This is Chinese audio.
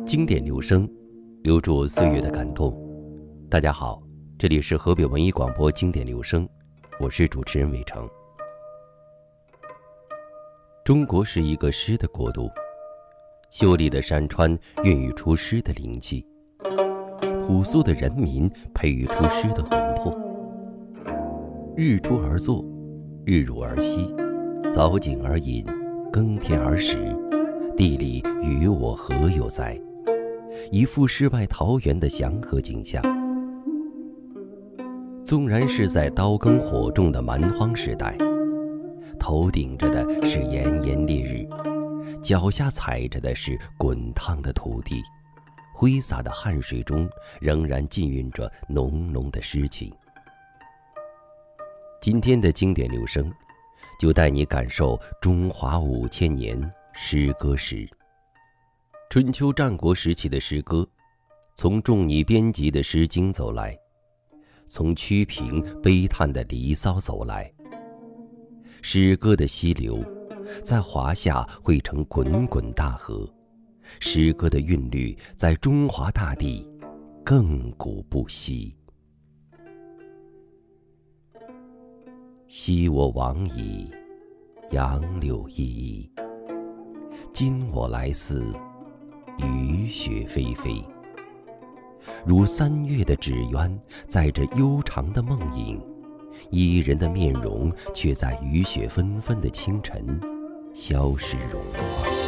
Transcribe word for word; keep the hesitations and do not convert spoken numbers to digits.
经典留声，留住岁月的感动。大家好，这里是河北文艺广播经典留声，我是主持人伟成。中国是一个诗的国度，秀丽的山川孕育出诗的灵气，朴素的人民培育出诗的魂魄。日出而作，日入而息，早景而饮，耕田而食，地里与我何有哉？一副世外桃源的祥和景象。纵然是在刀耕火种的蛮荒时代，头顶着的是炎炎烈日，脚下踩着的是滚烫的土地，挥洒的汗水中仍然浸蕴着浓浓的诗情。今天的经典留声，就带你感受中华五千年诗歌史。春秋战国时期的诗歌，从仲尼编辑的《诗经》走来，从屈平悲叹的《离骚》走来。诗歌的溪流，在华夏汇成滚滚大河，诗歌的韵律在中华大地亘古不息。昔我往矣，杨柳依依，今我来似雨雪霏霏。如三月的纸鸢，载着悠长的梦影，伊人的面容却在雨雪纷纷的清晨消失融化。